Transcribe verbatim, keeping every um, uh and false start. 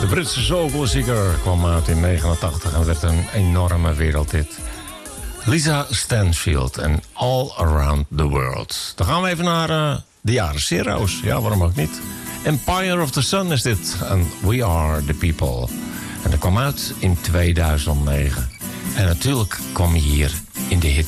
De Britse soulklassieker kwam uit in negentien negenentachtig en werd een enorme wereldhit. Lisa Stansfield en All Around the World. Dan gaan we even naar uh, de jaren zero's. Ja, waarom ook niet? Empire of the Sun is dit. En We Are the People. En dat kwam uit in tweeduizend negen. En natuurlijk kwam hij hier in de hit